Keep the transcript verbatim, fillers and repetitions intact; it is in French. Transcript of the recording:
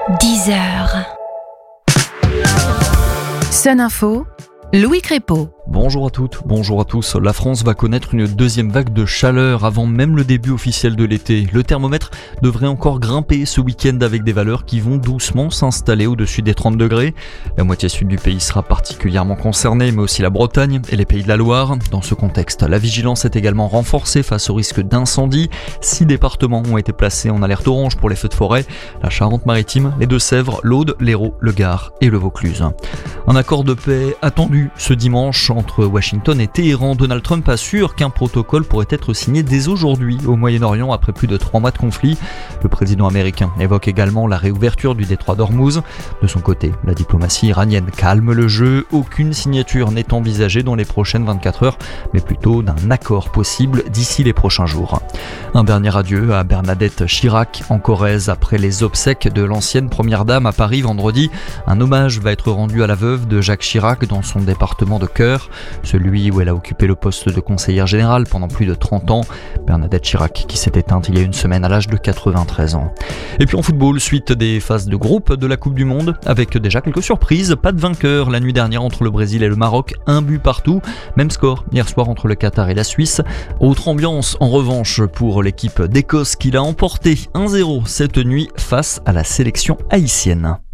dix heures. Sun Info, Louis Crépeau. Bonjour à toutes, bonjour à tous. La France va connaître une deuxième vague de chaleur avant même le début officiel de l'été. Le thermomètre devrait encore grimper ce week-end avec des valeurs qui vont doucement s'installer au-dessus des trente degrés. La moitié sud du pays sera particulièrement concernée, mais aussi la Bretagne et les Pays de la Loire. Dans ce contexte, la vigilance est également renforcée face au risque d'incendie. Six départements ont été placés en alerte orange pour les feux de forêt. La Charente-Maritime, les Deux-Sèvres, l'Aude, l'Hérault, le Gard et le Vaucluse. Un accord de paix attendu ce dimanche entre Washington et Téhéran. Donald Trump assure qu'un protocole pourrait être signé dès aujourd'hui au Moyen-Orient après plus de trois mois de conflit. Le président américain évoque également la réouverture du détroit d'Ormuz. De son côté, la diplomatie iranienne calme le jeu. Aucune signature n'est envisagée dans les prochaines vingt-quatre heures, mais plutôt d'un accord possible d'ici les prochains jours. Un dernier adieu à Bernadette Chirac en Corrèze après les obsèques de l'ancienne première dame à Paris vendredi. Un hommage va être rendu à la veuve de Jacques Chirac dans son département de cœur, celui où elle a occupé le poste de conseillère générale pendant plus de trente ans. Bernadette Chirac qui s'est éteinte il y a une semaine à l'âge de quatre-vingt-treize ans. Et puis en football, suite des phases de groupe de la Coupe du Monde, avec déjà quelques surprises. Pas de vainqueur la nuit dernière entre le Brésil et le Maroc, un but partout. Même score hier soir entre le Qatar et la Suisse. Autre ambiance en revanche pour l'équipe d'Écosse qui l'a emporté un zéro cette nuit face à la sélection haïtienne.